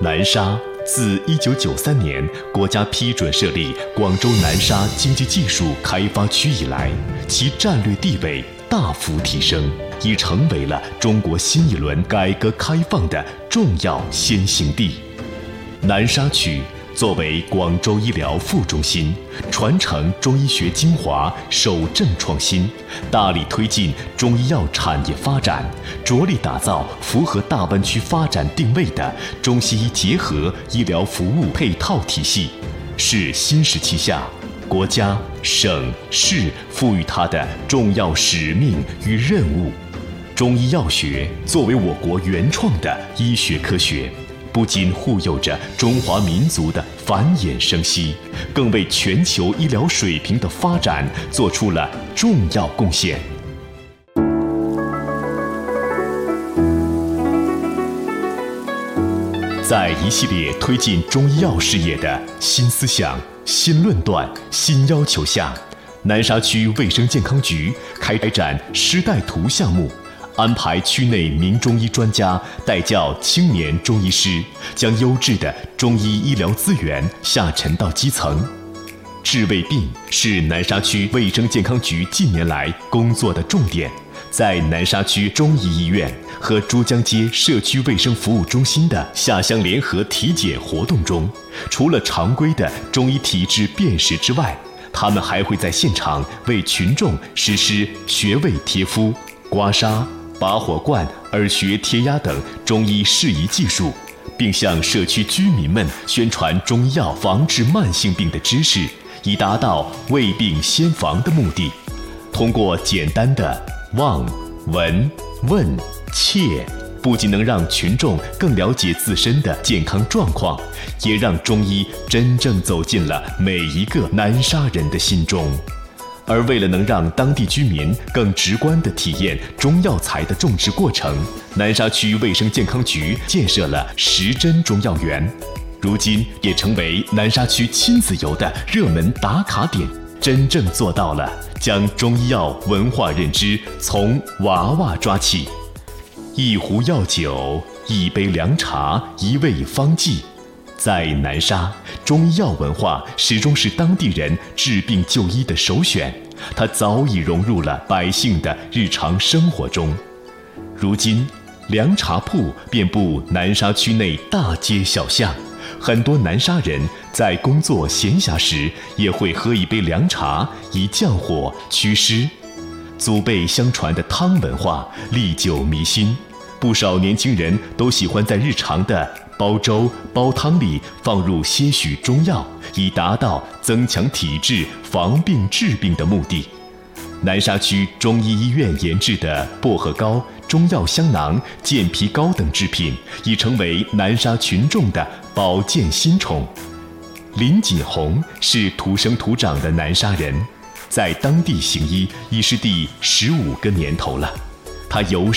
南沙自1993年国家批准设立广州南沙经济技术开发区以来，其战略地位大幅提升，已成为了中国新一轮改革开放的重要先行地。南沙区作为广州医疗副中心，传承中医学精华，守正创新，大力推进中医药产业发展，着力打造符合大湾区发展定位的中西医结合医疗服务配套体系，是新时期下国家、省、市赋予它的重要使命与任务。中医药学作为我国原创的医学科学，不仅护佑着中华民族的繁衍生息，更为全球医疗水平的发展做出了重要贡献。在一系列推进中医药事业的新思想、新论断、新要求下，南沙区卫生健康局开展师带徒项目，安排区内名中医专家带教青年中医师，将优质的中医医疗资源下沉到基层。治胃病是南沙区卫生健康局近年来工作的重点。在南沙区中医医院和珠江街社区卫生服务中心的下乡联合体检活动中，除了常规的中医体质辨识之外，他们还会在现场为群众实施穴位贴敷、刮痧、拔火罐、耳穴贴压等中医适宜技术，并向社区居民们宣传中医药防治慢性病的知识，以达到未病先防的目的。通过简单的望、闻、问、切，不仅能让群众更了解自身的健康状况，也让中医真正走进了每一个南沙人的心中。而为了能让当地居民更直观地体验中药材的种植过程，南沙区卫生健康局建设了10针中药园，如今也成为南沙区亲子游的热门打卡点，真正做到了将中医药文化认知从娃娃抓起。一壶药酒，一杯凉茶，一味方剂。在南沙，中医药文化始终是当地人治病就医的首选，它早已融入了百姓的日常生活中。如今，凉茶铺遍布南沙区内大街小巷，很多南沙人在工作闲暇时也会喝一杯凉茶，以降火祛湿。祖辈相传的汤文化历久弥新，不少年轻人都喜欢在日常的煲粥、煲汤里放入些许中药，以达到增强体质、防病治病的目的。南沙区中医医院研制的薄荷膏、中药香囊、健脾膏等制品，已成为南沙群众的保健新宠。林锦红是土生土长的南沙人，在当地行医已是第15个年头了。他由